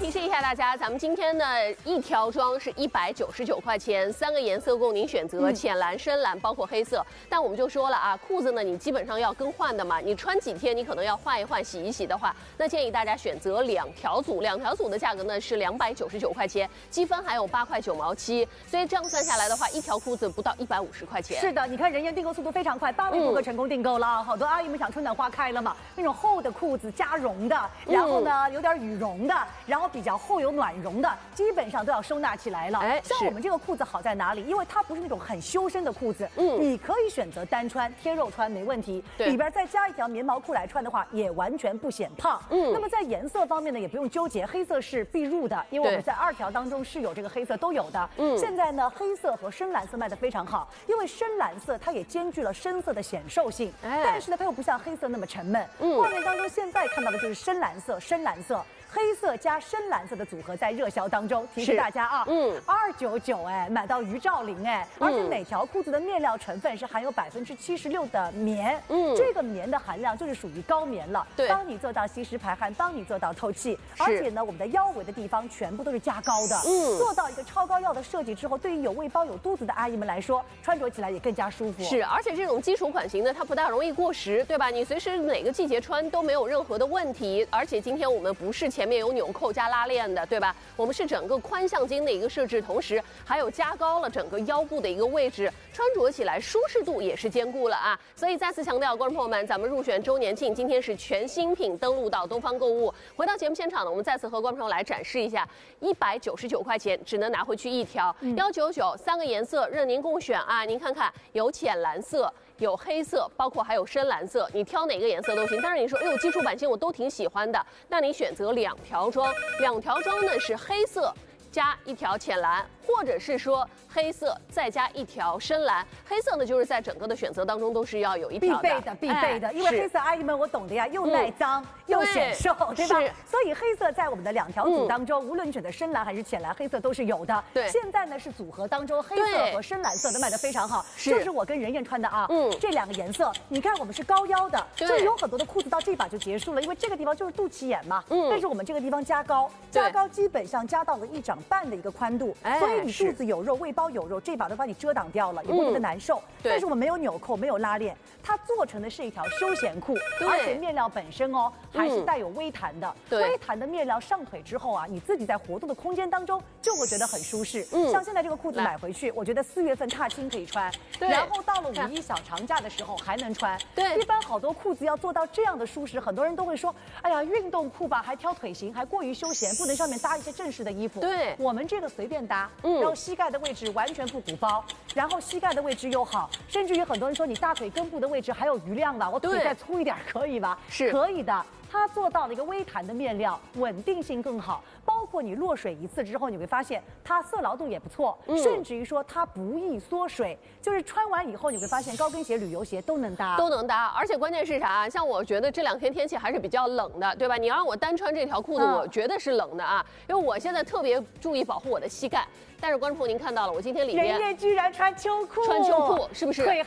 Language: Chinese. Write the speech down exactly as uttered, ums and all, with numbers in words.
提示一下大家，咱们今天的一条装是一百九十九块钱，三个颜色供您选择， 嗯、 浅蓝、深蓝，包括黑色。但我们就说了啊，裤子呢，你基本上要更换的嘛，你穿几天，你可能要换一换、洗一洗的话，那建议大家选择两条组，两条组的价格呢是两百九十九块钱，积分还有八块九毛七，所以这样算下来的话，一条裤子不到一百五十块钱。 是的，你看人家订购速度非常快，八位顾客成功订购了，嗯、好多阿姨们想春暖花开了嘛，那种厚的裤子加绒的，然后呢、嗯、有点羽绒的，然后比较厚有暖绒的，基本上都要收纳起来了。哎，像我们这个裤子好在哪里？因为它不是那种很修身的裤子，嗯，你可以选择单穿贴肉穿没问题，里边再加一条棉毛裤来穿的话，也完全不显胖。嗯，那么在颜色方面呢，也不用纠结，黑色是必入的，因为我们在二条当中是有这个黑色都有的。嗯，现在呢，黑色和深蓝色卖得非常好，因为深蓝色它也兼具了深色的显瘦性，哎、但是呢，它又不像黑色那么沉闷。嗯，画面当中现在看到的就是深蓝色，深蓝色。黑色加深蓝色的组合在热销当中，提示大家啊，嗯，二九九哎，买到于兆林哎，而且每条裤子的面料成分是含有百分之七十六的棉，嗯，这个棉的含量就是属于高棉了，对，帮你做到吸湿排汗，帮你做到透气，而且呢，我们的腰围的地方全部都是加高的，嗯，做到一个超高腰的设计之后，对于有胃包有肚子的阿姨们来说，穿着起来也更加舒服。 是，而且这种基础款型呢，它不大容易过时，对吧？你随时哪个季节穿都没有任何的问题，而且今天我们不是前面有纽扣加拉链的，对吧？我们是整个宽向襟的一个设置，同时还有加高了整个腰部的一个位置，穿着起来舒适度也是兼顾了啊。所以再次强调，观众朋友们，咱们入选周年庆，今天是全新品登陆到东方购物。回到节目现场呢，我们再次和观众朋友来展示一下，一百九十九块钱只能拿回去一条，幺九九三个颜色任您共选啊。您看看，有浅蓝色。有黑色，包括还有深蓝色，你挑哪个颜色都行。但是你说，哎呦，基础版型我都挺喜欢的，那你选择两条装，两条装呢是黑色加一条浅蓝，或者是说黑色再加一条深蓝。黑色呢，就是在整个的选择当中都是要有一条的必备的，必备的。哎、因为黑色阿姨们我懂的呀，又耐脏、嗯、又显瘦，对吧？所以黑色在我们的两条组当中，嗯、无论你选择深蓝还是浅蓝，黑色都是有的。对，现在呢是组合当中黑色和深蓝色都卖得非常好，就是我跟任燕穿的啊。嗯，这两个颜色，你看我们是高腰的，就是有很多的裤子到这把就结束了，因为这个地方就是肚脐眼嘛。嗯，但是我们这个地方加高，加高基本上加到了一掌半的一个宽度，哎、所以你肚子有肉，胃包有肉，这把都把你遮挡掉了，也不觉得难受。嗯、但是我们没有纽扣，没有拉链，它做成的是一条休闲裤，而且面料本身哦还是带有微弹的。嗯、微弹的面料上腿之后啊，你自己在活动的空间当中就会觉得很舒适。嗯，像现在这个裤子买回去，我觉得四月份踏青可以穿，然后到了五一小长假的时候还能穿。对，一般好多裤子要做到这样的舒适，很多人都会说，哎呀，运动裤吧还挑腿型，还过于休闲，不能上面搭一些正式的衣服。对，我们这个随便搭，嗯，然后膝盖的位置完全不鼓包，然后膝盖的位置又好，甚至于很多人说你大腿根部的位置还有余量了，我腿再粗一点可以吧？是可以的。它做到了一个微弹的面料，稳定性更好，包括你落水一次之后，你会发现它色牢度也不错，嗯、甚至于说它不易缩水，就是穿完以后你会发现高跟鞋、旅游鞋都能搭， 都能搭。而且关键是啥？像我觉得这两天天气还是比较冷的，对吧？你让我单穿这条裤子，嗯、我觉得是冷的啊，因为我现在特别注意保护我的膝盖。但是观众朋友您看到了，我今天里面人家居然穿秋裤， 穿秋裤是不是？